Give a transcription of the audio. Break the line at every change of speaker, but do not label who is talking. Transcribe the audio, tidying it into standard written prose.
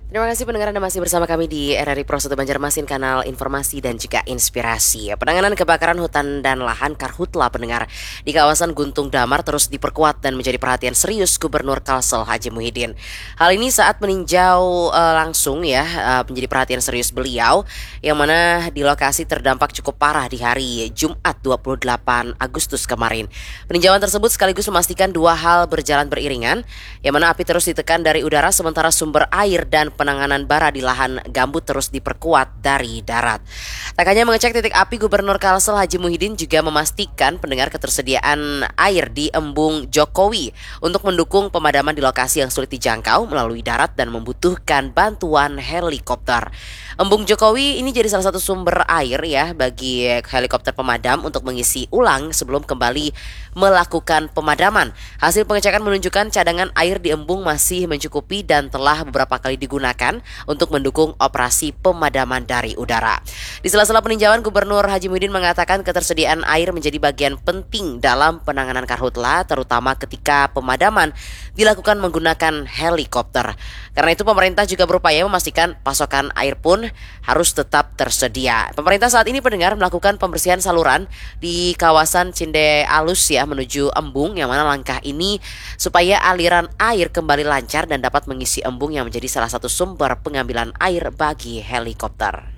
Terima kasih pendengar Anda masih bersama kami di RRI Pro 1 Banjarmasin, kanal informasi dan juga inspirasi. Penanganan kebakaran hutan dan lahan Karhutla pendengar di kawasan Guntung Damar terus diperkuat dan menjadi perhatian serius Gubernur Kalsel Haji Muhyiddin. Hal ini saat meninjau langsung menjadi perhatian serius beliau yang mana di lokasi terdampak cukup parah di hari Jumat 28 Agustus kemarin. Peninjauan tersebut sekaligus memastikan dua hal berjalan beriringan, yang mana api terus ditekan dari udara sementara sumber air dan penanganan bara di lahan gambut terus diperkuat dari darat. Tak hanya mengecek titik api, Gubernur Kalsel Haji Muhyiddin juga memastikan pendengar ketersediaan air di Embung Jokowi untuk mendukung pemadaman di lokasi yang sulit dijangkau melalui darat dan membutuhkan bantuan helikopter. Embung Jokowi ini jadi salah satu sumber air bagi helikopter pemadam untuk mengisi ulang sebelum kembali melakukan pemadaman. Hasil pengecekan menunjukkan cadangan air di embung masih mencukupi dan telah beberapa kali digunakan untuk mendukung operasi pemadaman dari udara. Di sela-sela peninjauan, Gubernur Haji Muhyiddin mengatakan ketersediaan air menjadi bagian penting dalam penanganan karhutla, terutama ketika pemadaman dilakukan menggunakan helikopter. Karena itu pemerintah juga berupaya memastikan pasokan air pun harus tetap tersedia. Pemerintah saat ini pendengar melakukan pembersihan saluran di kawasan Cinde Alus menuju embung, yang mana langkah ini supaya aliran air kembali lancar dan dapat mengisi embung yang menjadi salah satu sumber pengambilan air bagi helikopter.